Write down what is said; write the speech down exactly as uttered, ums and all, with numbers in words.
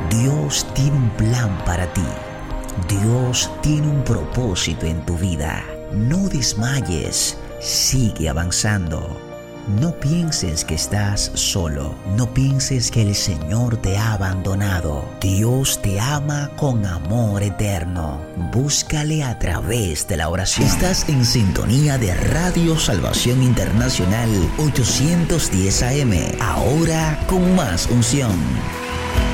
Dios tiene un plan para ti. Dios tiene un propósito en tu vida. No desmayes, sigue avanzando. No pienses que estás solo. No pienses que el Señor te ha abandonado. Dios te ama con amor eterno. Búscale a través de la oración. Estás en sintonía de Radio Salvación Internacional ochocientos diez A M. Ahora con más unción.